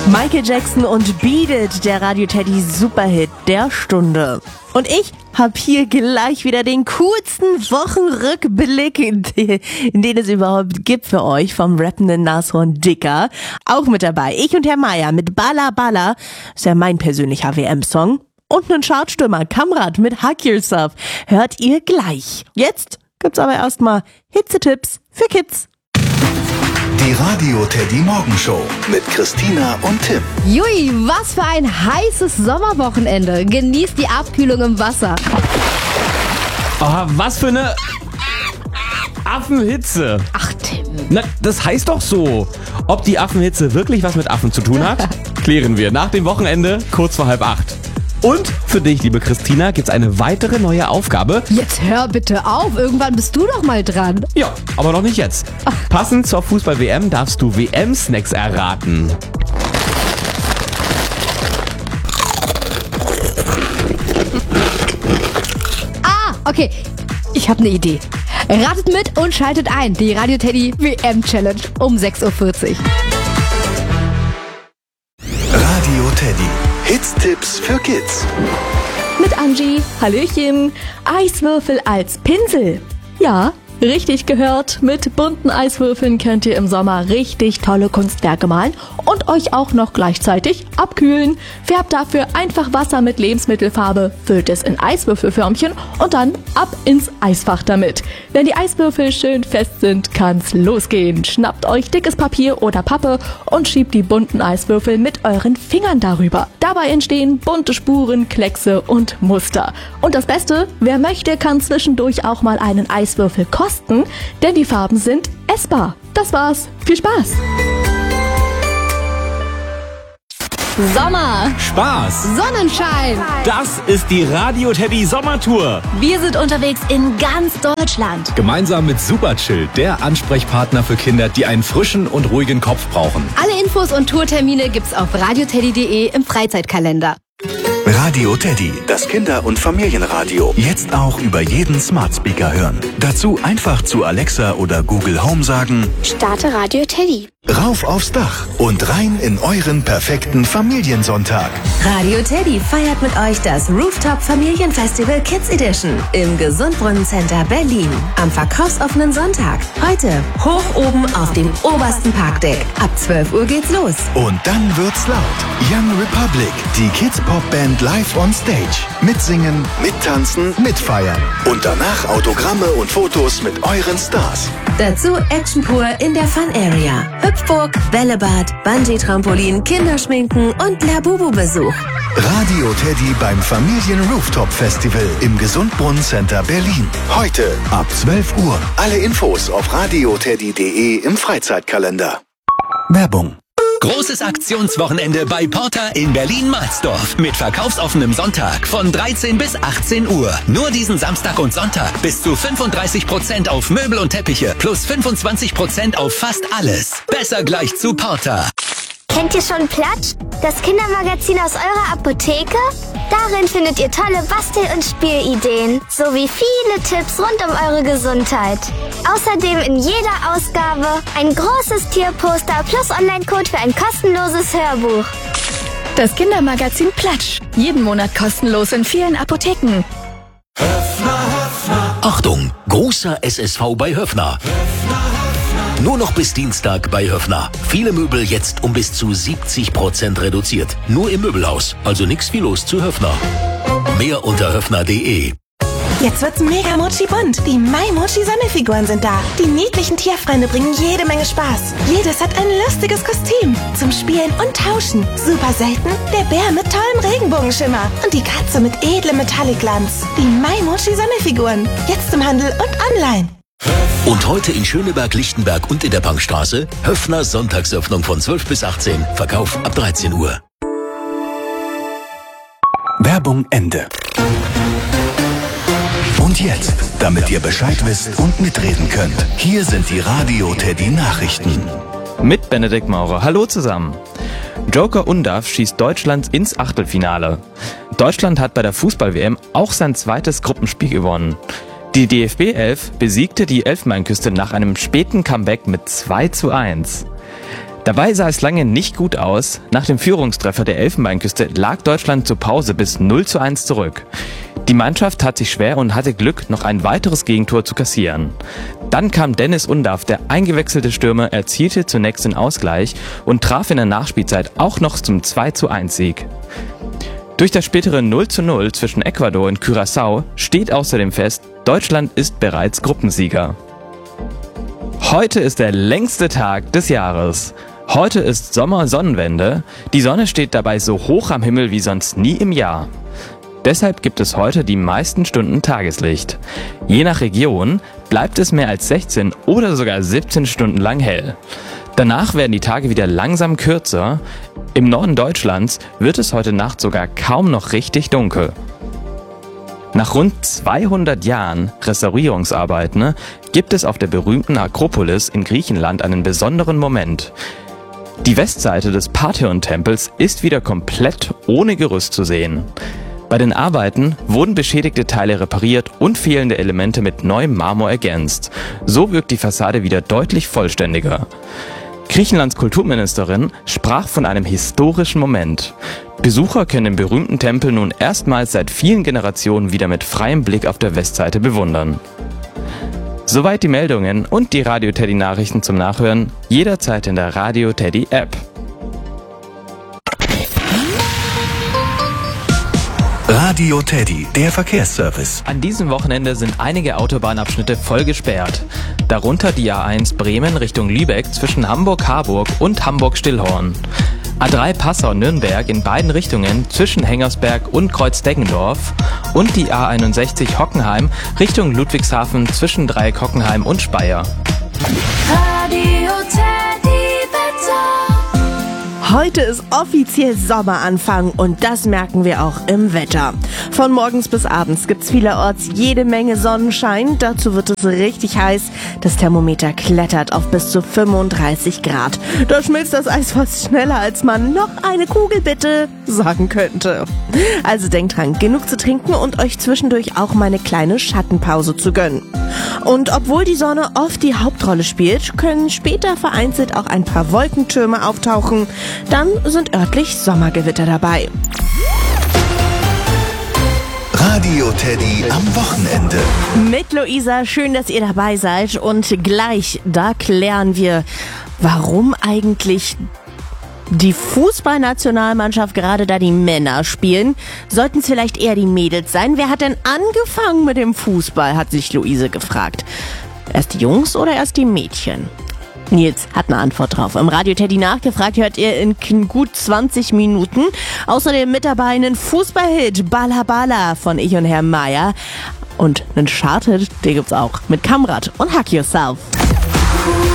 Michael Jackson und Beat It, der Radio Teddy Superhit der Stunde. Und ich habe hier gleich wieder den coolsten Wochenrückblick, den es überhaupt gibt für euch, vom rappenden Nashorn Dicker. Auch mit dabei, ich und Herr Meier mit Balla Balla, ist ja mein persönlicher WM-Song. Und einen Chartstürmer, Kamrat mit Hug Yourself, hört ihr gleich. Jetzt gibt's aber erstmal Hitzetipps für Kids. Die Radio Teddy Morgenshow mit Christina und Tim. Jui, was für ein heißes Sommerwochenende. Genießt die Abkühlung im Wasser. Oh, was für eine Affenhitze. Ach, Tim. Na, das heißt doch so. Ob die Affenhitze wirklich was mit Affen zu tun hat, klären wir nach dem Wochenende kurz vor 7:30. Und für dich, liebe Christina, gibt's eine weitere neue Aufgabe. Jetzt hör bitte auf, irgendwann bist du doch mal dran. Ja, aber noch nicht jetzt. Passend zur Fußball-WM darfst du WM-Snacks erraten. Okay, ich habe eine Idee. Ratet mit und schaltet ein. Die Radio Teddy WM-Challenge um 6:40 Uhr. Radio Teddy. Hits-Tipps für Kids. Mit Angie, Hallöchen, Eiswürfel als Pinsel. Ja, richtig gehört, mit bunten Eiswürfeln könnt ihr im Sommer richtig tolle Kunstwerke malen und euch auch noch gleichzeitig abkühlen. Färbt dafür einfach Wasser mit Lebensmittelfarbe, füllt es in Eiswürfelförmchen und dann ab ins Eisfach damit. Wenn die Eiswürfel schön fest sind, kann's losgehen. Schnappt euch dickes Papier oder Pappe und schiebt die bunten Eiswürfel mit euren Fingern darüber. Dabei entstehen bunte Spuren, Kleckse und Muster. Und das Beste, wer möchte, kann zwischendurch auch mal einen Eiswürfel kosten, denn die Farben sind essbar. Das war's. Viel Spaß! Sommer, Spaß! Sonnenschein. Das ist die Radio Teddy Sommertour. Wir sind unterwegs in ganz Deutschland. Gemeinsam mit Superchill, der Ansprechpartner für Kinder, die einen frischen und ruhigen Kopf brauchen. Alle Infos und Tourtermine gibt's auf radioteddy.de im Freizeitkalender. Radio Teddy, das Kinder- und Familienradio. Jetzt auch über jeden Smart Speaker hören. Dazu einfach zu Alexa oder Google Home sagen: Starte Radio Teddy. Rauf aufs Dach und rein in euren perfekten Familiensonntag. Radio Teddy feiert mit euch das Rooftop Familienfestival Kids Edition im Gesundbrunnen Center Berlin. Am verkaufsoffenen Sonntag. Heute hoch oben auf dem obersten Parkdeck. Ab 12 Uhr geht's los. Und dann wird's laut. Young Republic, die Kids-Pop-Band live on stage. Mitsingen, mittanzen, mitfeiern. Und danach Autogramme und Fotos mit euren Stars. Dazu Action pur in der Fun Area. Hüpfburg, Bällebad, Bungee-Trampolin, Kinderschminken und Labubu-Besuch. Radio Teddy beim Familien-Rooftop-Festival im Gesundbrunnen Center Berlin. Heute ab 12 Uhr. Alle Infos auf radioteddy.de im Freizeitkalender. Werbung. Großes Aktionswochenende bei Porter in Berlin-Marsdorf mit verkaufsoffenem Sonntag von 13 bis 18 Uhr. Nur diesen Samstag und Sonntag bis zu 35% auf Möbel und Teppiche plus 25% auf fast alles. Besser gleich zu Porter. Kennt ihr schon Platsch? Das Kindermagazin aus eurer Apotheke? Darin findet ihr tolle Bastel- und Spielideen sowie viele Tipps rund um eure Gesundheit. Außerdem in jeder Ausgabe ein großes Tierposter plus Online-Code für ein kostenloses Hörbuch. Das Kindermagazin Platsch. Jeden Monat kostenlos in vielen Apotheken. Achtung, großer SSV bei Höffner. Nur noch bis Dienstag bei Höffner. Viele Möbel jetzt um bis zu 70% reduziert. Nur im Möbelhaus. Also nix wie los zu Höffner. Mehr unter höffner.de. Jetzt wird's mega Mochi bunt. Die My Mochi Sammelfiguren sind da. Die niedlichen Tierfreunde bringen jede Menge Spaß. Jedes hat ein lustiges Kostüm zum Spielen und Tauschen. Super selten der Bär mit tollem Regenbogenschimmer und die Katze mit edlem Metallicglanz. Die My Mochi Sammelfiguren. Jetzt im Handel und online. Und heute in Schöneberg, Lichtenberg und in der Punkstraße Höffner Sonntagsöffnung von 12 bis 18. Verkauf ab 13 Uhr. Werbung Ende. Und jetzt, damit ihr Bescheid wisst und mitreden könnt, hier sind die Radio Teddy Nachrichten. Mit Benedikt Maurer. Hallo zusammen. Joker Undav schießt Deutschland ins Achtelfinale. Deutschland hat bei der Fußball-WM auch sein zweites Gruppenspiel gewonnen. Die DFB 11 besiegte die Elfenbeinküste nach einem späten Comeback mit 2:1. Dabei sah es lange nicht gut aus. Nach dem Führungstreffer der Elfenbeinküste lag Deutschland zur Pause bis 0:1 zurück. Die Mannschaft tat sich schwer und hatte Glück, noch ein weiteres Gegentor zu kassieren. Dann kam Dennis Undaff, der eingewechselte Stürmer, erzielte zunächst den Ausgleich und traf in der Nachspielzeit auch noch zum 2:1-Sieg. Durch das spätere 0:0 zwischen Ecuador und Curaçao steht außerdem fest, Deutschland ist bereits Gruppensieger. Heute ist der längste Tag des Jahres. Heute ist Sommersonnenwende. Die Sonne steht dabei so hoch am Himmel wie sonst nie im Jahr. Deshalb gibt es heute die meisten Stunden Tageslicht. Je nach Region bleibt es mehr als 16 oder sogar 17 Stunden lang hell. Danach werden die Tage wieder langsam kürzer. Im Norden Deutschlands wird es heute Nacht sogar kaum noch richtig dunkel. Nach rund 200 Jahren Restaurierungsarbeiten gibt es auf der berühmten Akropolis in Griechenland einen besonderen Moment. Die Westseite des Parthenon-Tempels ist wieder komplett ohne Gerüst zu sehen. Bei den Arbeiten wurden beschädigte Teile repariert und fehlende Elemente mit neuem Marmor ergänzt. So wirkt die Fassade wieder deutlich vollständiger. Griechenlands Kulturministerin sprach von einem historischen Moment. Besucher können den berühmten Tempel nun erstmals seit vielen Generationen wieder mit freiem Blick auf der Westseite bewundern. Soweit die Meldungen und die Radio Teddy Nachrichten zum Nachhören, jederzeit in der Radio Teddy App. Radio Teddy, der Verkehrsservice. An diesem Wochenende sind einige Autobahnabschnitte voll gesperrt. Darunter die A1 Bremen Richtung Lübeck zwischen Hamburg-Harburg und Hamburg-Stillhorn. A3 Passau-Nürnberg in beiden Richtungen zwischen Hengersberg und Kreuz-Deggendorf und die A61 Hockenheim Richtung Ludwigshafen zwischen Dreieck Hockenheim und Speyer. Radio Teddy Wetter. Heute ist offiziell Sommeranfang und das merken wir auch im Wetter. Von morgens bis abends gibt's vielerorts jede Menge Sonnenschein. Dazu wird es richtig heiß. Das Thermometer klettert auf bis zu 35 Grad. Da schmilzt das Eis fast schneller, als man noch eine Kugel bitte sagen könnte. Also denkt dran, genug zu trinken und euch zwischendurch auch mal eine kleine Schattenpause zu gönnen. Und obwohl die Sonne oft die Hauptrolle spielt, können später vereinzelt auch ein paar Wolkentürme auftauchen. Dann sind örtlich Sommergewitter dabei. Radio Teddy am Wochenende. Mit Luisa, schön, dass ihr dabei seid. Und gleich, da klären wir, warum eigentlich die Fußballnationalmannschaft, gerade da die Männer spielen, sollten es vielleicht eher die Mädels sein. Wer hat denn angefangen mit dem Fußball, hat sich Luise gefragt. Erst die Jungs oder erst die Mädchen? Nils hat eine Antwort drauf. Im Radio Teddy nachgefragt hört ihr in gut 20 Minuten. Außerdem mit dabei einen Fußballhit, Bala Bala von Ich und Herr Meier. Und einen Charthit, den gibt's auch mit Kamrat und Hack Yourself.